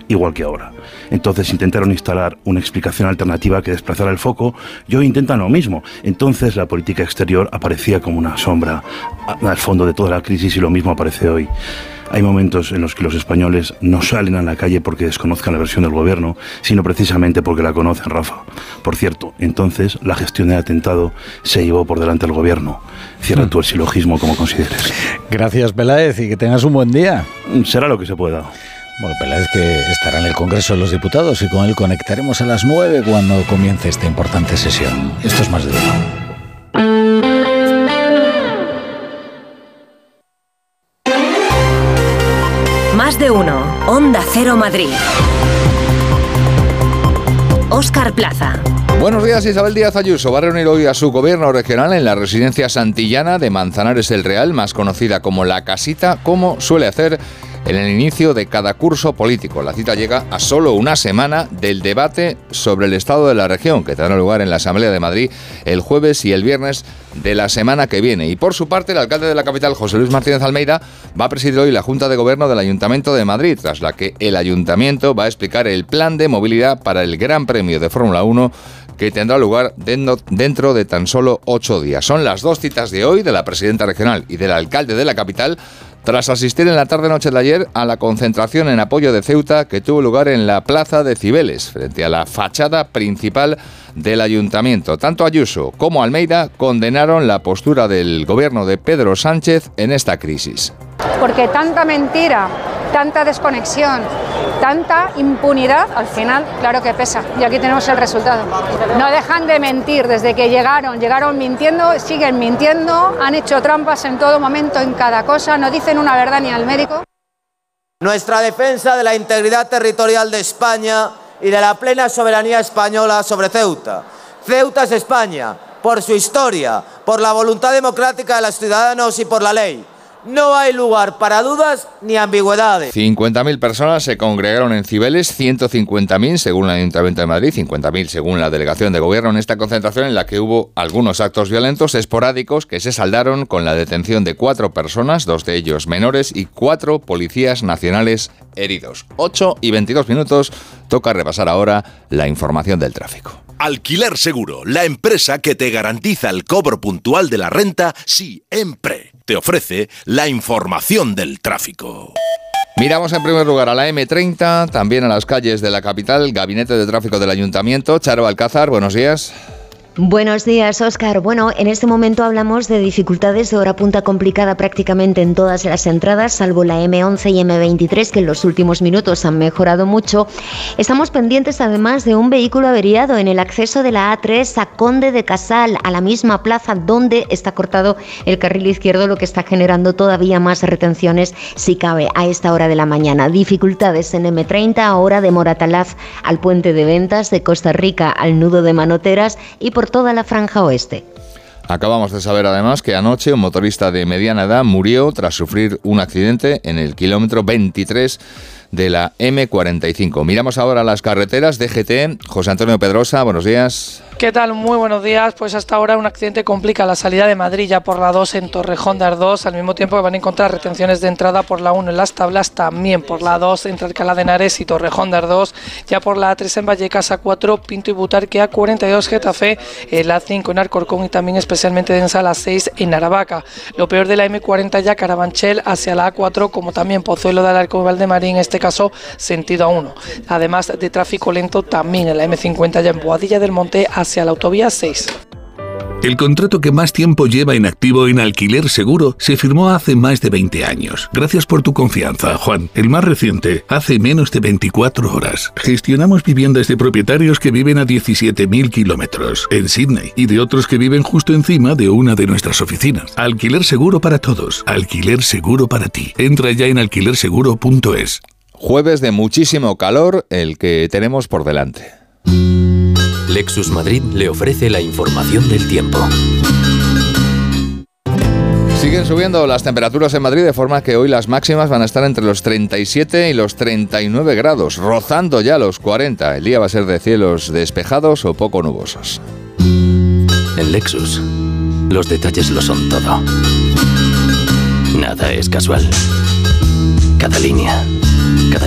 igual que ahora. Entonces intentaron instalar una explicación alternativa que desplazara el foco, y hoy intentan lo mismo. Entonces la política exterior aparecía como una sombra al fondo de toda la crisis, y lo mismo aparece hoy. Hay momentos en los que los españoles no salen a la calle porque desconozcan la versión del gobierno, sino precisamente porque la conocen, Rafa. Por cierto, entonces la gestión del atentado se llevó por delante al gobierno. Cierra tú el silogismo como consideres. Gracias, Peláez, y que tengas un buen día. Será lo que se pueda. Bueno, Peláez que estará en el Congreso de los Diputados y con él conectaremos a las 9 cuando comience esta importante sesión. Esto es Más de Uno. Más de Uno. Onda Cero Madrid. Óscar Plaza. Buenos días. Isabel Díaz Ayuso va a reunir hoy a su gobierno regional en la residencia santillana de Manzanares el Real, más conocida como La Casita, como suele hacer en el inicio de cada curso político. La cita llega a solo una semana del debate sobre el estado de la región, que tendrá lugar en la Asamblea de Madrid el jueves y el viernes de la semana que viene. Y por su parte, el alcalde de la capital, José Luis Martínez Almeida, va a presidir hoy la Junta de Gobierno del Ayuntamiento de Madrid, tras la que el Ayuntamiento va a explicar el plan de movilidad para el Gran Premio de Fórmula 1 que tendrá lugar dentro de tan solo 8 días. Son las dos citas de hoy, de la presidenta regional y del alcalde de la capital, tras asistir en la tarde-noche de ayer a la concentración en apoyo de Ceuta que tuvo lugar en la Plaza de Cibeles, frente a la fachada principal del ayuntamiento. Tanto Ayuso como Almeida condenaron la postura del gobierno de Pedro Sánchez en esta crisis. Porque tanta mentira, tanta desconexión, tanta impunidad, al final, claro que pesa. Y aquí tenemos el resultado. No dejan de mentir desde que llegaron mintiendo, siguen mintiendo, han hecho trampas en todo momento, en cada cosa, no dicen una verdad ni al médico. Nuestra defensa de la integridad territorial de España y de la plena soberanía española sobre Ceuta. Ceuta es España, por su historia, por la voluntad democrática de los ciudadanos y por la ley. No hay lugar para dudas ni ambigüedades. 50.000 personas se congregaron en Cibeles, 150.000 según el Ayuntamiento de Madrid, 50.000 según la Delegación de Gobierno, en esta concentración en la que hubo algunos actos violentos esporádicos que se saldaron con la detención de 4 personas, 2 de ellos menores, y 4 policías nacionales heridos. 8:22, toca repasar ahora la información del tráfico. Alquiler Seguro, la empresa que te garantiza el cobro puntual de la renta siempre. Te ofrece la información del tráfico. Miramos en primer lugar a la M30, también a las calles de la capital, Gabinete de Tráfico del Ayuntamiento. Charo Alcázar, buenos días. Buenos días, Óscar. Bueno, en este momento hablamos de dificultades de hora punta complicada prácticamente en todas las entradas, salvo la M11 y M23, que en los últimos minutos han mejorado mucho. Estamos pendientes además de un vehículo averiado en el acceso de la A3 a Conde de Casal, a la misma plaza donde está cortado el carril izquierdo, lo que está generando todavía más retenciones, si cabe, a esta hora de la mañana. Dificultades en M30, ahora de Moratalaz al Puente de Ventas, de Costa Rica al Nudo de Manoteras y por toda la franja oeste. Acabamos de saber además que anoche un motorista de mediana edad murió tras sufrir un accidente en el kilómetro 23 de la M45. Miramos ahora las carreteras. DGT, José Antonio Pedrosa, buenos días. ¿Qué tal? Muy buenos días. Pues hasta ahora un accidente complica la salida de Madrid ya por la 2 en Torrejón de Ardoz, al mismo tiempo que van a encontrar retenciones de entrada por la 1 en Las Tablas, también por la 2 entre Alcalá de Henares y Torrejón de Ardoz, ya por la A3 en Vallecas, A4 Pinto y Butarque, A42 Getafe, la 5 en Alcorcón y también especialmente densa la 6 en Aravaca. Lo peor de la M40 ya Carabanchel hacia la A4, como también Pozuelo de Alarcón y Valdemarín, en este caso sentido A1. Además de tráfico lento también en la M50 ya en Boadilla del Monte hacia la autovía 6. El contrato que más tiempo lleva en activo en Alquiler Seguro se firmó hace más de 20 años. Gracias por tu confianza, Juan. El más reciente, hace menos de 24 horas. Gestionamos viviendas de propietarios que viven a 17.000 kilómetros en Sydney y de otros que viven justo encima de una de nuestras oficinas. Alquiler Seguro para todos. Alquiler Seguro para ti. Entra ya en alquilerseguro.es. Jueves de muchísimo calor el que tenemos por delante. Lexus Madrid le ofrece la información del tiempo. Siguen subiendo las temperaturas en Madrid de forma que hoy las máximas van a estar entre los 37 y los 39 grados, rozando ya los 40. El día va a ser de cielos despejados o poco nubosos. En Lexus, los detalles lo son todo. Nada es casual. Cada línea, cada